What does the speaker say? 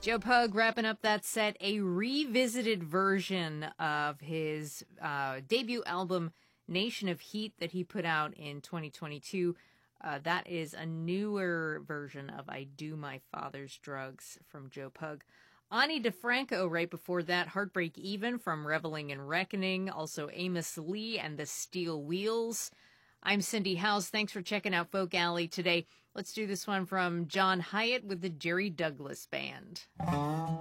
Joe Pug wrapping up that set, a revisited version of his debut album, Nation of Heat, that he put out in 2022. That is a newer version of I Do My Father's Drugs from Joe Pug. Ani DeFranco right before that, Heartbreak Even from Reveling and Reckoning. Also Amos Lee and the Steel Wheels. I'm Cindy House. Thanks for checking out Folk Alley today. Let's do this one from John Hyatt with the Jerry Douglas Band.